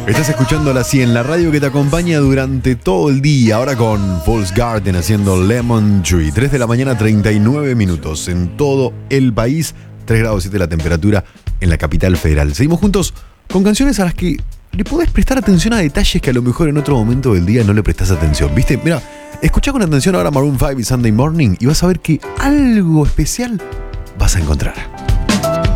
Estás escuchando la 100, la radio que te acompaña durante todo el día. Ahora con Falls Garden haciendo Lemon Tree. 3 de la mañana, 39 minutos en todo el país. 3 grados 7 la temperatura en la capital federal. Seguimos juntos con canciones a las que le podés prestar atención a detalles que a lo mejor en otro momento del día no le prestás atención. ¿Viste? Mira, escuchá con atención ahora Maroon 5 y Sunday Morning y vas a ver que algo especial vas a encontrar.